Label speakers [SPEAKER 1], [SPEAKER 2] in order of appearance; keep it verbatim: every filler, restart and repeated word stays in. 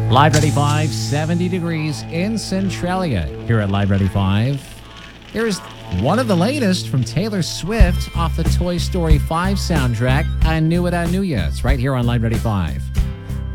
[SPEAKER 1] Live Ready five, seventy degrees in Centralia. Here at Live Ready five, here's one of the latest from Taylor Swift off the Toy Story five soundtrack. I Knew It, I Knew Ya. It's right here on Live Ready five.